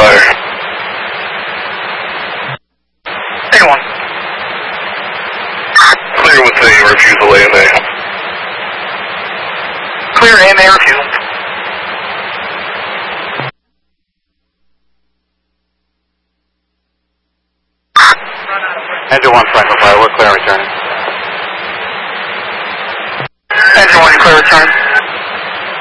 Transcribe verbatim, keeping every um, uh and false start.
fire. A one. Clear with a refusal A M A. Clear A M A refusal. Engine one, Franklin Fire, we're clear and returning. Engine one, clear return.